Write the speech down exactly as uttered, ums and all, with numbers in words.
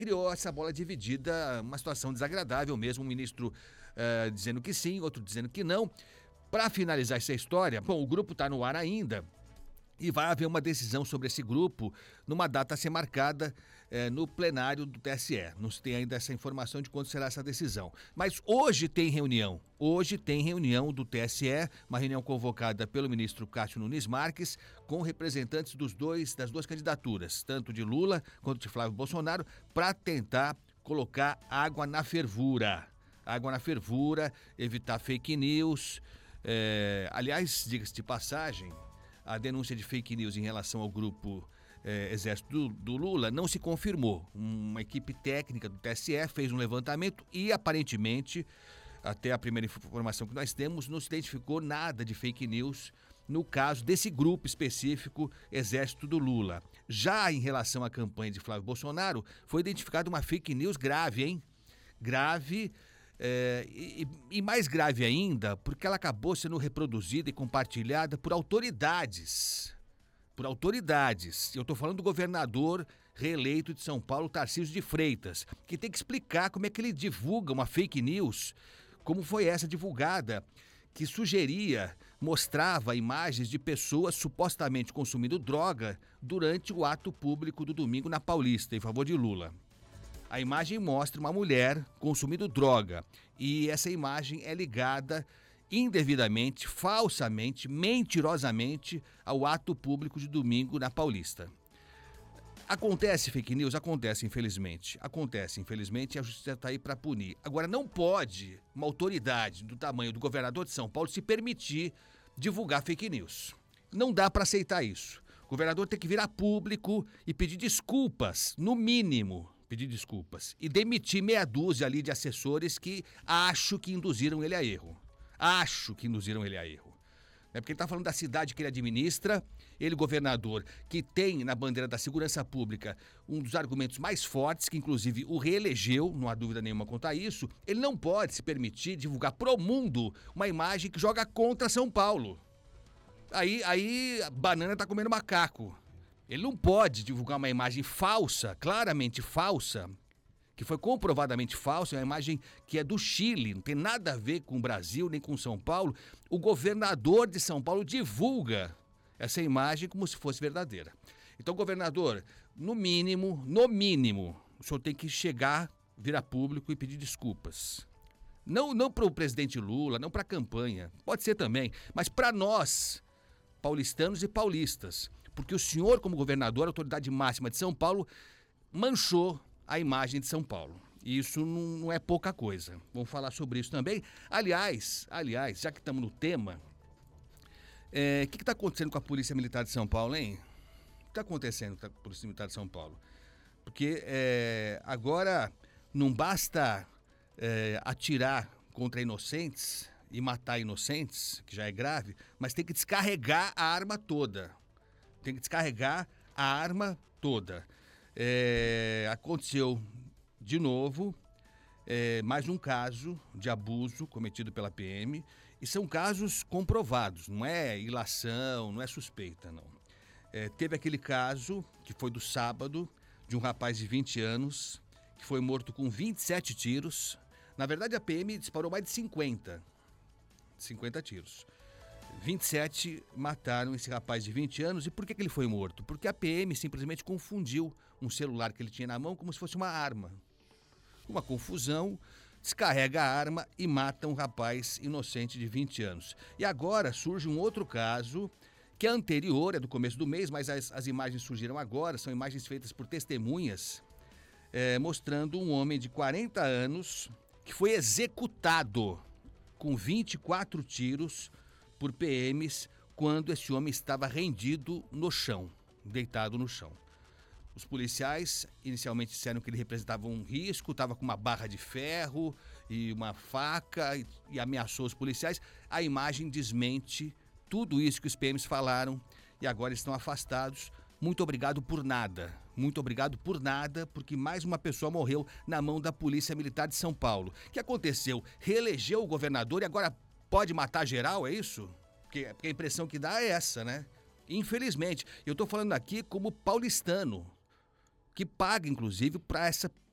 criou essa bola dividida, uma situação desagradável mesmo, um ministro uh, dizendo que sim, outro dizendo que não. Para finalizar essa história, bom, o grupo está no ar ainda e vai haver uma decisão sobre esse grupo numa data a ser marcada eh, no plenário do T S E. Não se tem ainda essa informação de quando será essa decisão. Mas hoje tem reunião, hoje tem reunião do T S E, uma reunião convocada pelo ministro Cássio Nunes Marques, com representantes dos dois, das duas candidaturas, tanto de Lula quanto de Flávio Bolsonaro, para tentar colocar água na fervura. Água na fervura, evitar fake news. É, aliás, diga-se de passagem, a denúncia de fake news em relação ao grupo eh, Exército do, do Lula não se confirmou. Uma equipe técnica do T S E fez um levantamento e, aparentemente, até a primeira informação que nós temos, não se identificou nada de fake news no caso desse grupo específico Exército do Lula. Já em relação à campanha de Flávio Bolsonaro, foi identificada uma fake news grave, hein? Grave. É, e, e mais grave ainda, porque ela acabou sendo reproduzida e compartilhada por autoridades. Por autoridades. Eu estou falando do governador reeleito de São Paulo, Tarcísio de Freitas, que tem que explicar como é que ele divulga uma fake news, como foi essa divulgada, que sugeria, mostrava imagens de pessoas supostamente consumindo droga durante o ato público do domingo na Paulista, em favor de Lula. A imagem mostra uma mulher consumindo droga e essa imagem é ligada indevidamente, falsamente, mentirosamente ao ato público de domingo na Paulista. Acontece fake news? Acontece, infelizmente. Acontece, infelizmente, e a justiça está aí para punir. Agora, não pode uma autoridade do tamanho do governador de São Paulo se permitir divulgar fake news. Não dá para aceitar isso. O governador tem que virar público e pedir desculpas, no mínimo. Pedir desculpas e demitir meia dúzia ali de assessores que acho que induziram ele a erro. Acho que induziram ele a erro. É porque ele está falando da cidade que ele administra, ele, governador, que tem na bandeira da segurança pública um dos argumentos mais fortes, que inclusive o reelegeu, não há dúvida nenhuma quanto a isso, ele não pode se permitir divulgar pro mundo uma imagem que joga contra São Paulo. Aí, aí a banana está comendo macaco. Ele não pode divulgar uma imagem falsa, claramente falsa, que foi comprovadamente falsa, é uma imagem que é do Chile, não tem nada a ver com o Brasil nem com São Paulo. O governador de São Paulo divulga essa imagem como se fosse verdadeira. Então, governador, no mínimo, no mínimo, o senhor tem que chegar, vir a público e pedir desculpas. Não, não para o presidente Lula, não para a campanha, pode ser também, mas para nós, paulistanos e paulistas. Porque o senhor, como governador, autoridade máxima de São Paulo, manchou a imagem de São Paulo. E isso não, não é pouca coisa. Vamos falar sobre isso também. Aliás, aliás, já que estamos no tema, é, o que está acontecendo com a Polícia Militar de São Paulo, hein? O que está acontecendo com a Polícia Militar de São Paulo? Porque é, agora não basta é, atirar contra inocentes e matar inocentes, que já é grave, mas tem que descarregar a arma toda. Tem que descarregar a arma toda. É, aconteceu de novo é, mais um caso de abuso cometido pela P M e são casos comprovados, não é ilação, não é suspeita, não. É, teve aquele caso que foi do sábado de um rapaz de vinte anos que foi morto com vinte e sete tiros. Na verdade, a P M disparou mais de cinquenta, cinquenta tiros. vinte e sete mataram esse rapaz de vinte anos. E por que que ele foi morto? Porque a P M simplesmente confundiu um celular que ele tinha na mão como se fosse uma arma. Uma confusão, descarrega a arma e mata um rapaz inocente de vinte anos. E agora surge um outro caso que é anterior, é do começo do mês, mas as, as imagens surgiram agora, são imagens feitas por testemunhas, é, mostrando um homem de quarenta anos que foi executado com vinte e quatro tiros por P Ms quando esse homem estava rendido no chão, deitado no chão. Os policiais inicialmente disseram que ele representava um risco, estava com uma barra de ferro e uma faca e, e ameaçou os policiais. A imagem desmente tudo isso que os P Ms falaram e agora estão afastados. Muito obrigado por nada, muito obrigado por nada, porque mais uma pessoa morreu na mão da Polícia Militar de São Paulo. O que aconteceu? Reelegeu o governador e agora pode matar geral, é isso? Porque, porque a impressão que dá é essa, né? Infelizmente, eu estou falando aqui como paulistano, que paga, inclusive, para essa